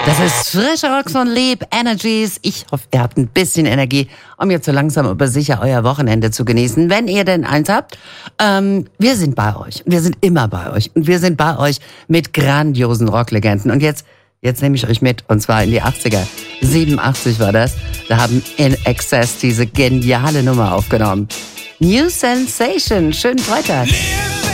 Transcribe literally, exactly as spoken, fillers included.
Das ist frischer Rock von Leap Energies. Ich hoffe, ihr habt ein bisschen Energie, um jetzt so langsam aber sicher euer Wochenende zu genießen, wenn ihr denn eins habt. Ähm, wir sind bei euch. Wir sind immer bei euch. Und wir sind bei euch mit grandiosen Rocklegenden. Und jetzt, jetzt nehme ich euch mit, und zwar in die achtziger. siebenundachtzig war das. Da haben In Excess diese geniale Nummer aufgenommen. New Sensation. Schönen Freitag.